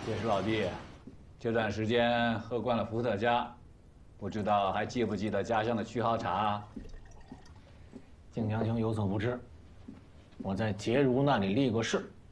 叶师老弟，这段时间喝惯了伏特加，不知道还记不记得家乡的曲好茶？ 靖江兄有所不知，我在杰如那里立过誓，